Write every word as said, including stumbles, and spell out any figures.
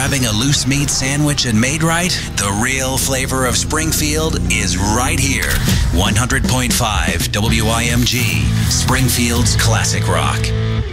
grabbing a loose meat sandwich and made right? The real flavor of Springfield is right here. one hundred point five W I M G, Springfield's classic rock.